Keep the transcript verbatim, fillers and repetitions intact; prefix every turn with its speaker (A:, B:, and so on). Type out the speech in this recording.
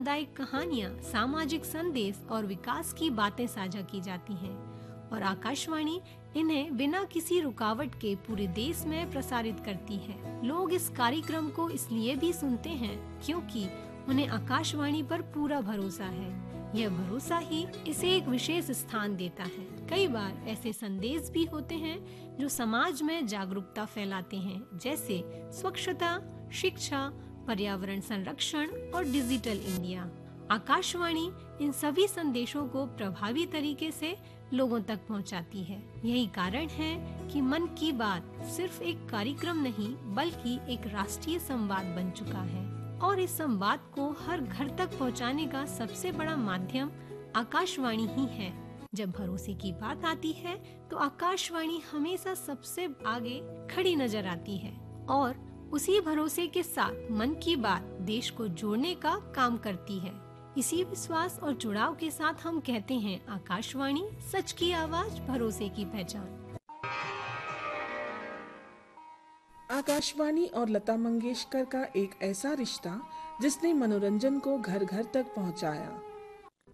A: सामुदायिक कहानियाँ, सामाजिक संदेश और विकास की बातें साझा की जाती हैं और आकाशवाणी इन्हें बिना किसी रुकावट के पूरे देश में प्रसारित करती है। लोग इस कार्यक्रम को इसलिए भी सुनते हैं क्योंकि उन्हें आकाशवाणी पर पूरा भरोसा है। यह भरोसा ही इसे एक विशेष स्थान देता है। कई बार ऐसे संदेश भी होते हैं जो समाज में जागरूकता फैलाते हैं, जैसे स्वच्छता, शिक्षा, पर्यावरण संरक्षण और डिजिटल इंडिया। आकाशवाणी इन सभी संदेशों को प्रभावी तरीके से लोगों तक पहुंचाती है। यही कारण है कि मन की बात सिर्फ एक कार्यक्रम नहीं बल्कि एक राष्ट्रीय संवाद बन चुका है और इस संवाद को हर घर तक पहुंचाने का सबसे बड़ा माध्यम आकाशवाणी ही है। जब भरोसे की बात आती है तो आकाशवाणी हमेशा सबसे आगे खड़ी नजर आती है और उसी भरोसे के साथ मन की बात देश को जोड़ने का काम करती है। इसी विश्वास और जुड़ाव के साथ हम कहते हैं, आकाशवाणी सच की आवाज, भरोसे की पहचान।
B: आकाशवाणी और लता मंगेशकर का एक ऐसा रिश्ता जिसने मनोरंजन को घर घर तक पहुंचाया।